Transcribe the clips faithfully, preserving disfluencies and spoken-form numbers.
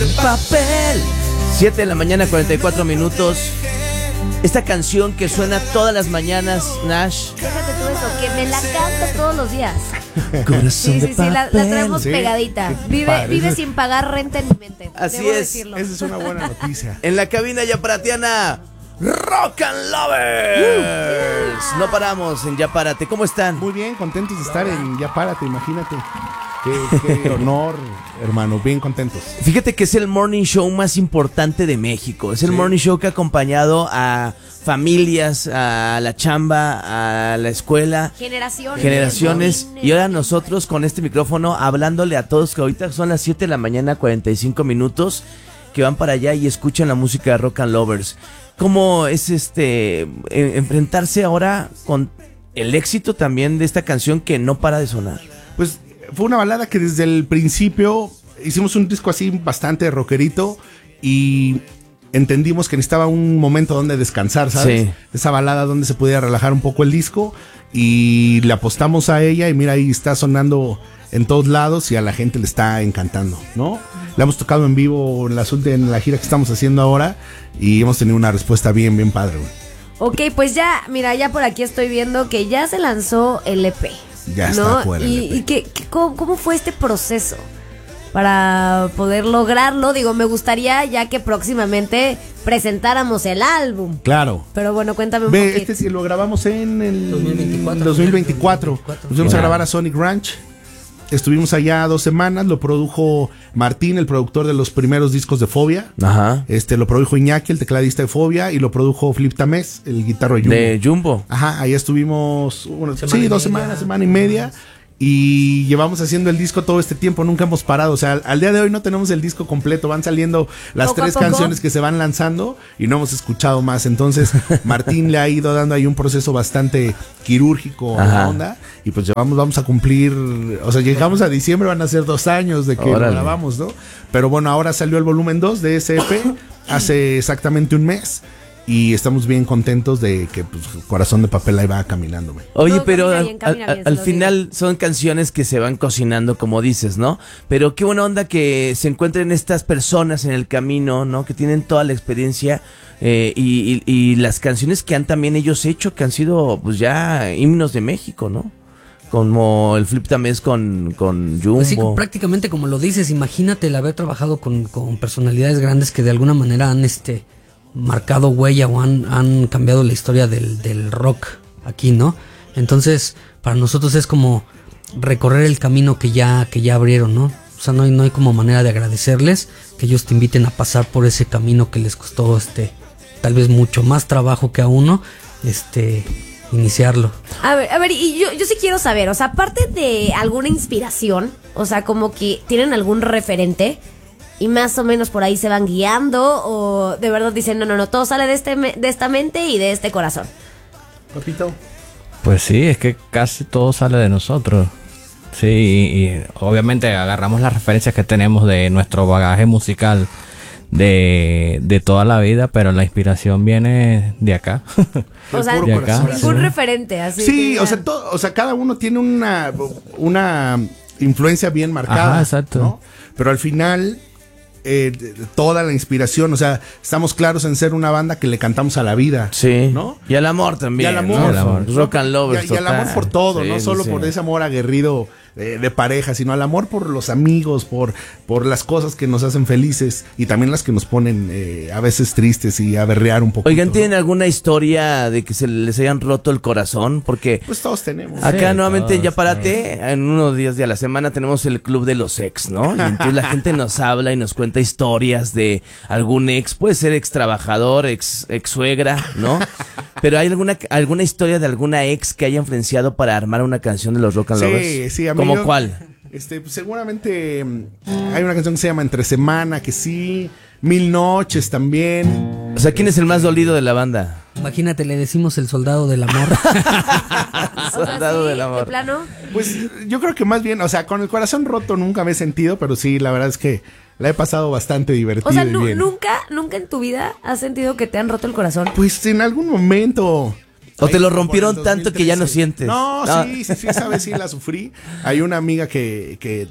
papel. siete de la mañana, cuarenta y cuatro minutos. Esta canción que suena todas las mañanas, Nash. Déjate tú eso, que me la canto todos los días. Corazón Sí, de sí, sí, la, la traemos Sí, pegadita. qué Vive, padre. vive sin pagar renta en mi mente. Así debo es. decirlo. Esa es una buena noticia. En la cabina yaparatiana, Rock and Lovers. No paramos en Ya Párate. ¿Cómo están? Muy bien, contentos de estar en Ya Párate, imagínate. Qué, qué honor, hermano, bien contentos. Fíjate que es el morning show más importante de México. Es el Sí. morning show que ha acompañado a familias, a la chamba, a la escuela, Generaciones. generaciones. godines. Y ahora nosotros con este micrófono hablándole a todos, que ahorita son las siete de la mañana, cuarenta y cinco minutos, que van para allá y escuchan la música de Rock and Lovers. ¿Cómo es este eh, enfrentarse ahora con el éxito también de esta canción que no para de sonar? Pues fue una balada que desde el principio hicimos un disco así bastante rockerito y entendimos que necesitaba un momento donde descansar, ¿sabes? Sí. Esa balada donde se pudiera relajar un poco el disco y le apostamos a ella y mira, ahí está sonando en todos lados y a la gente le está encantando, ¿no? La hemos tocado en vivo en la, en la gira que estamos haciendo ahora y hemos tenido una respuesta bien, bien padre, güey. Ok, pues ya, mira, ya por aquí estoy viendo que ya se lanzó el E P. Ya está ¿no? afuera el ¿Y, E P. y qué, qué- cómo, cómo fue este proceso para poder lograrlo? Digo, me gustaría ya que próximamente presentáramos el álbum. Claro. Pero bueno, cuéntame un Ve, poquito. este sí lo grabamos en el dos mil veinticuatro. dos mil veinticuatro. Nos fuimos a Claro. grabar a Sonic Ranch. Estuvimos allá dos semanas. Lo produjo Martín, el productor de los primeros discos de Fobia. Ajá. Este lo produjo Iñaki, el tecladista de Fobia, y lo produjo Flip Tamés, el guitarro de Jumbo. De Jumbo. Ajá, ahí estuvimos bueno, Semana sí, y dos media. semanas, semana y media. Y llevamos haciendo el disco todo este tiempo, nunca hemos parado. O sea, al, al día de hoy no tenemos el disco completo. Van saliendo las Poco a tres poco. canciones que se van lanzando y no hemos escuchado más. Entonces, Martín le ha ido dando ahí un proceso bastante quirúrgico a Ajá. la onda. Y pues llevamos, vamos a cumplir. O sea, llegamos a diciembre, van a ser dos años de que lo Órale. grabamos, ¿no? Pero bueno, ahora salió el volumen dos de ese E P hace exactamente un mes. Y estamos bien contentos de que pues, Corazón de Papel ahí va caminando, güey. Oye, Todo pero camina al, bien, camina al- bien, se al los final son canciones que se van cocinando, como dices, ¿no? Pero qué buena onda que se encuentren estas personas en el camino, ¿no? Que tienen toda la experiencia eh, y, y- y las canciones que han también ellos hecho, que han sido pues ya himnos de México, ¿no? Como el Flip Tamés con, con Jumbo. Pues sí, prácticamente como lo dices, imagínate el haber trabajado con, con personalidades grandes que de alguna manera han este marcado huella o han, han cambiado la historia del, del rock aquí, ¿no? Entonces, para nosotros es como recorrer el camino que ya, que ya abrieron, ¿no? O sea, no hay, no hay como manera de agradecerles que ellos te inviten a pasar por ese camino que les costó este tal vez mucho más trabajo que a uno, este iniciarlo. A ver, a ver, y yo, yo sí quiero saber, o sea, aparte de alguna inspiración, o sea, como que tienen algún referente y más o menos por ahí se van guiando o de verdad dicen, no, no, no, todo sale de, este, me- de esta mente y de este corazón. Papito. Pues sí, es que casi todo sale de nosotros. Sí, y, y obviamente agarramos las referencias que tenemos de nuestro bagaje musical de, de toda la vida, pero la inspiración viene de acá. O sea, puro De acá, ningún sí. referente, así. Sí, que o digan, sea, todo, o sea, cada uno tiene una, una influencia bien marcada. Ajá, exacto. ¿no? Pero al final, eh, de- de toda la inspiración, o sea, estamos claros en ser una banda que le cantamos a la vida. Sí. ¿No? Y al amor también. Y al amor. ¿no? Y al amor. Rock and Lovers. Y, y al total. amor por todo, Sí, no sí, solo sí. por ese amor aguerrido de, de pareja, sino al amor por los amigos, por, por las cosas que nos hacen felices y también las que nos ponen eh, a veces tristes y a berrear un poco. Oigan, ¿tienen alguna historia de que se les hayan roto el corazón? Porque Pues todos tenemos. acá Sí, nuevamente en todos, Yaparate, en unos días de la semana tenemos el club de los ex, ¿no? Y entonces la gente nos habla y nos cuenta historias de algún ex, puede ser ex trabajador, ex, ex suegra, ¿no? Pero ¿hay alguna, alguna historia de alguna ex que haya influenciado para armar una canción de los Rock and Lovers? Sí, sí, a mí ¿Cómo yo- cuál? Este, pues, seguramente mm, hay una canción que se llama Entre Semana, que sí, Mil Noches también. O sea, ¿quién es el más dolido de la banda? Imagínate, le decimos el soldado del amor. o sea, Soldado sí, del amor. de plano. Pues yo creo que más bien, o sea, con el corazón roto nunca me he sentido, pero sí, la verdad es que la he pasado bastante divertido O sea, y nu- bien. nunca, nunca en tu vida has sentido que te han roto el corazón. Pues en algún momento. ¿O te Ahí lo como rompieron por el tanto que ya no dos mil trece. sientes? No, No. sí, sí, sí, esa vez sí la sufrí. Hay una amiga que, que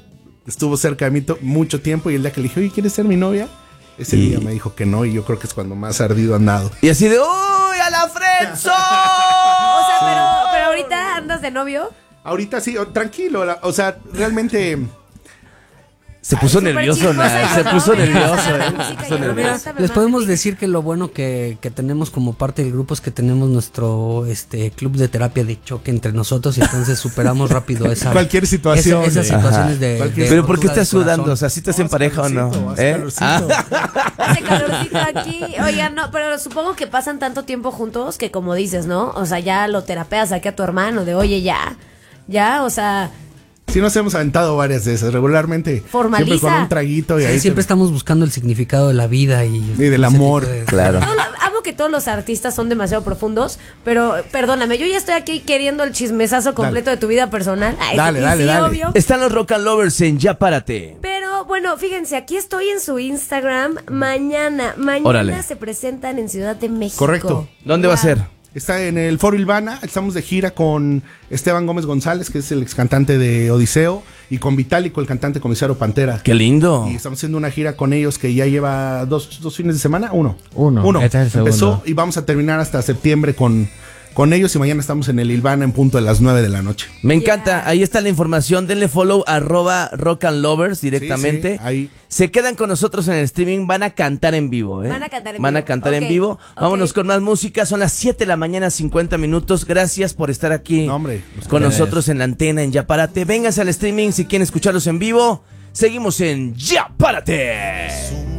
estuvo cerca de mí to- mucho tiempo y el día que le dije, oye, ¿quieres ser mi novia? Ese Y- día me dijo que no y yo creo que es cuando más ardido han dado. Y así de, ¡uy, a la friendzone! O sea, pero, pero ahorita andas de novio. Ahorita sí, o- tranquilo, la- o sea, realmente... Se puso Súper nervioso, chismosa Nay, yo, se ¿no? puso Me nervioso, encanta la eh. música Se y puso el nervioso. rock. Les podemos decir que lo bueno que, que tenemos como parte del grupo es que tenemos nuestro este club de terapia de choque entre nosotros y entonces superamos rápido esa Cualquier situación esa- esas de- situaciones de, Cualquier- de Pero ¿por qué rotura de estás sudando? corazón. O sea, ¿sí estás en Hace pareja o no? calorcito, hace ¿Eh? calorcito. Ah. Hace calorcito aquí. Oigan, no, pero supongo que pasan tanto tiempo juntos que como dices, ¿no? O sea, ya lo terapeas aquí a tu hermano de, oye, ya, ya, o sea, Sí nos hemos aventado varias de esas, regularmente. Formaliza. Siempre con un traguito y Sí, ahí siempre te- estamos buscando el significado de la vida y, Y del ese amor. tipo de- Claro. todo lo- amo que todos los artistas son demasiado profundos, pero perdóname, yo ya estoy aquí queriendo el chismesazo completo Dale. de tu vida personal. Ay, Dale, y dale, sí, dale. obvio. Están los Rock and Lovers en Ya Párate. Pero bueno, fíjense, aquí estoy en su Instagram. Mañana, mañana Órale. se presentan en Ciudad de México. Correcto. ¿Dónde va a Wow. ser? Está en el Foro Ilvana, estamos de gira con Esteban Gómez González, que es el ex cantante de Odiseo, y con Vitálico, el cantante comisario Pantera. Qué lindo. Y estamos haciendo una gira con ellos que ya lleva dos, dos fines de semana, uno. Uno, Uno. este es el Empezó segundo. y vamos a terminar hasta septiembre con, con ellos y mañana estamos en el Ilvana en punto de las nueve de la noche. Me encanta, ahí está la información, denle follow arroba Rock and Lovers directamente. Sí, sí, ahí. Se quedan con nosotros en el streaming, van a cantar en vivo, ¿eh? Van a cantar en Van a vivo. cantar en Ok, vivo. Vámonos ok. con más música, son las siete de la mañana, cincuenta minutos. Gracias por estar aquí No, hombre. con Ustedes. nosotros en la antena en Ya Párate. Vénganse al streaming si quieren escucharlos en vivo. Seguimos en Ya Párate.